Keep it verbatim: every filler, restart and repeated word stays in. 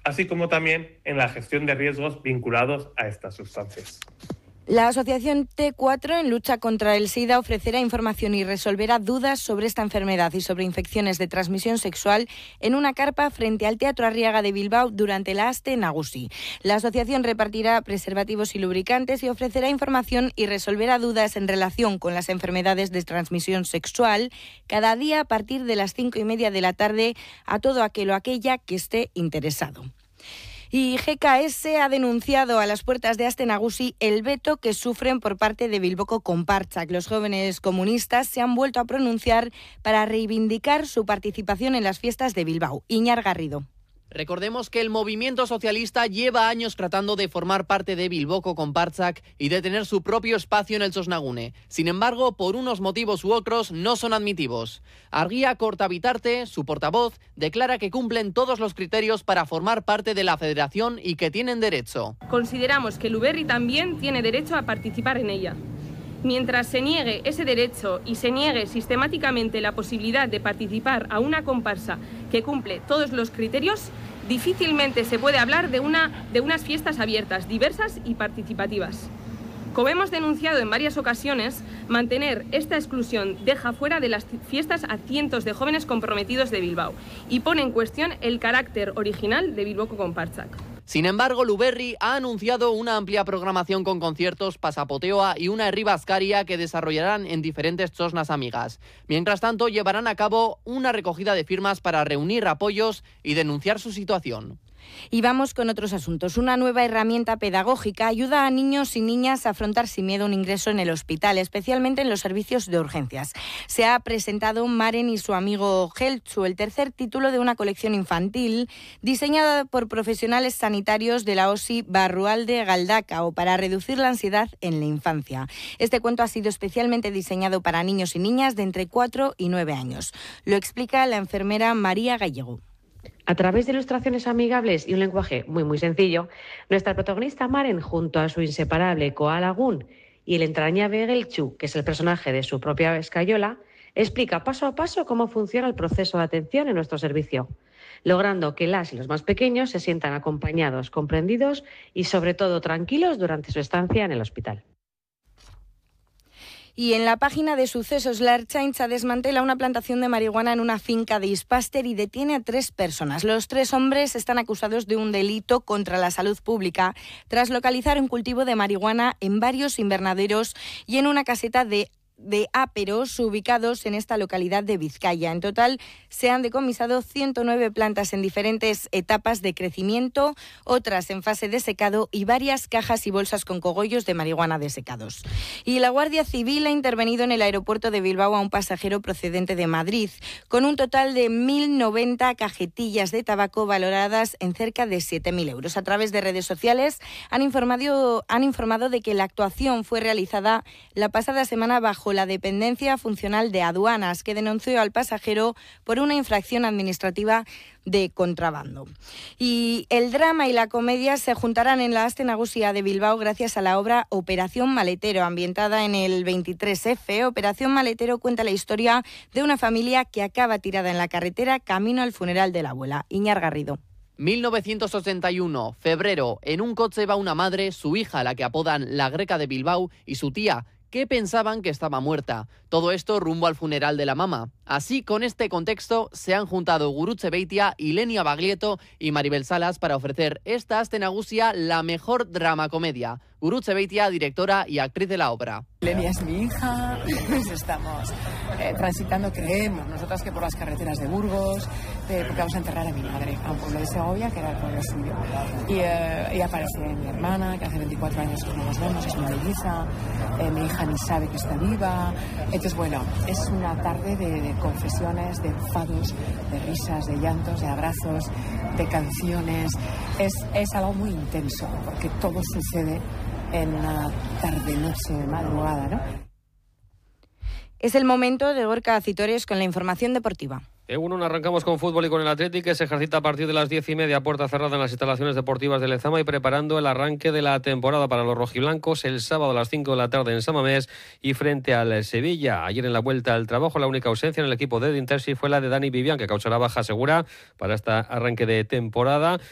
así como también en la gestión de riesgos vinculados a estas sustancias. La asociación T cuatro en lucha contra el SIDA ofrecerá información y resolverá dudas sobre esta enfermedad y sobre infecciones de transmisión sexual en una carpa frente al Teatro Arriaga de Bilbao durante la Aste Nagusi. La asociación repartirá preservativos y lubricantes y ofrecerá información y resolverá dudas en relación con las enfermedades de transmisión sexual cada día a partir de las cinco y media de la tarde a todo aquel o aquella que esté interesado. Y G K S ha denunciado a las puertas de Aste Nagusi el veto que sufren por parte de Bilboko Konpartsak. Los jóvenes comunistas se han vuelto a pronunciar para reivindicar su participación en las fiestas de Bilbao. Iñar Garrido. Recordemos que el movimiento socialista lleva años tratando de formar parte de Bilboko Konpartsak y de tener su propio espacio en el Txosnagune. Sin embargo, por unos motivos u otros, no son admitidos. Argia Kortabitarte, su portavoz, declara que cumplen todos los criterios para formar parte de la federación y que tienen derecho. Consideramos que Luberri también tiene derecho a participar en ella. Mientras se niegue ese derecho y se niegue sistemáticamente la posibilidad de participar a una comparsa que cumple todos los criterios, difícilmente se puede hablar de, una, de unas fiestas abiertas, diversas y participativas. Como hemos denunciado en varias ocasiones, mantener esta exclusión deja fuera de las fiestas a cientos de jóvenes comprometidos de Bilbao y pone en cuestión el carácter original de Bilboko Konpartsak. Sin embargo, Luberri ha anunciado una amplia programación con conciertos, pasapoteoa y una herri bazkaria que desarrollarán en diferentes txosnas amigas. Mientras tanto, llevarán a cabo una recogida de firmas para reunir apoyos y denunciar su situación. Y vamos con otros asuntos. Una nueva herramienta pedagógica ayuda a niños y niñas a afrontar sin miedo un ingreso en el hospital, especialmente en los servicios de urgencias. Se ha presentado Maren y su amigo Geltzu, el tercer título de una colección infantil diseñada por profesionales sanitarios de la O S I Barrualde Galdakao para reducir la ansiedad en la infancia. Este cuento ha sido especialmente diseñado para niños y niñas de entre cuatro y nueve años. Lo explica la enfermera María Gallego. A través de ilustraciones amigables y un lenguaje muy muy sencillo, nuestra protagonista Maren, junto a su inseparable koala Gun y el entrañable Geltzu, que es el personaje de su propia escayola, explica paso a paso cómo funciona el proceso de atención en nuestro servicio, logrando que las y los más pequeños se sientan acompañados, comprendidos y sobre todo tranquilos durante su estancia en el hospital. Y en la página de sucesos, la Ertzaintza desmantela una plantación de marihuana en una finca de Ispaster y detiene a tres personas. Los tres hombres están acusados de un delito contra la salud pública tras localizar un cultivo de marihuana en varios invernaderos y en una caseta de de áperos ubicados en esta localidad de Vizcaya. En total se han decomisado ciento nueve plantas en diferentes etapas de crecimiento, otras en fase de secado y varias cajas y bolsas con cogollos de marihuana desecados. Y la Guardia Civil ha intervenido en el aeropuerto de Bilbao a un pasajero procedente de Madrid, con un total de mil noventa cajetillas de tabaco valoradas en cerca de siete mil euros. A través de redes sociales han informado, han informado de que la actuación fue realizada la pasada semana bajo la dependencia funcional de aduanas, que denunció al pasajero por una infracción administrativa de contrabando. Y el drama y la comedia se juntarán en la Aste Nagusia de Bilbao gracias a la obra Operación Maletero, ambientada en el veintitrés efe. Operación Maletero cuenta la historia de una familia que acaba tirada en la carretera camino al funeral de la abuela. Iñar Garrido. mil novecientos ochenta y uno, febrero. En un coche va una madre, su hija, la que apodan la Greca de Bilbao, y su tía, que pensaban que estaba muerta. Todo esto rumbo al funeral de la mamá. Así, con este contexto, se han juntado Gurutze Beitia, Ilenia Baglietto y Maribel Salas para ofrecer esta Aste Nagusia la mejor drama comedia. Gurutze Beitia, directora y actriz de la obra. Ilenia es mi hija, estamos eh, transitando, creemos, nosotras que por las carreteras de Burgos, eh, porque vamos a enterrar a mi madre, a un pueblo de Segovia, que era el pueblo suyo. Y, eh, y aparece mi hermana, que hace veinticuatro años que no nos vemos, es una melliza, eh, mi hija ni sabe que está viva. Entonces, bueno, es una tarde de, de confesiones, de enfados, de risas, de llantos, de abrazos, de canciones. Es, es algo muy intenso, porque todo sucede en una tarde-noche madrugada, ¿no? Es el momento de Gorka Citores con la información deportiva. En uno arrancamos con fútbol y con el Athletic, que se ejercita a partir de las diez y media, puerta cerrada en las instalaciones deportivas de Lezama y preparando el arranque de la temporada para los rojiblancos el sábado a las cinco de la tarde en San Mamés y frente al Sevilla. Ayer en la vuelta al trabajo, la única ausencia en el equipo de Edin Terzi fue la de Dani Vivian, que causará baja segura para este arranque de temporada.